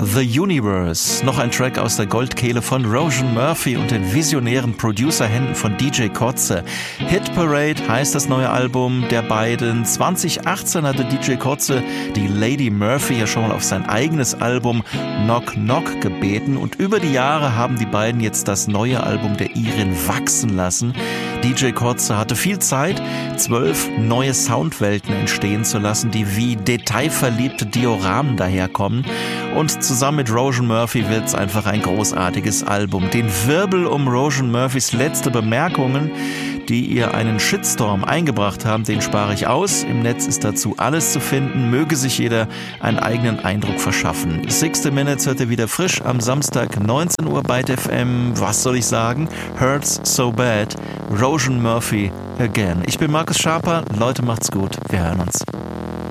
The Universe, noch ein Track aus der Goldkehle von Roisin Murphy und den visionären Producerhänden von DJ Koze. Hit Parade heißt das neue Album der beiden. 2018 hatte DJ Koze die Lady Murphy ja schon mal auf sein eigenes Album Knock Knock gebeten und über die Jahre haben die beiden jetzt das neue Album der Irin wachsen lassen. DJ Koze hatte viel Zeit, 12 neue Soundwelten entstehen zu lassen, die wie detailverliebte Dioramen daherkommen. Und zusammen mit Roisin Murphy wird's einfach ein großartiges Album. Den Wirbel um Roisin Murphys letzte Bemerkungen, die ihr einen Shitstorm eingebracht haben, den spare ich aus. Im Netz ist dazu alles zu finden. Möge sich jeder einen eigenen Eindruck verschaffen. 60 Minutes hört ihr wieder frisch am Samstag 19 Uhr bei FM. Was soll ich sagen? Hurts So Bad. Roisin Murphy again. Ich bin Markus Schaper. Leute, macht's gut. Wir hören uns.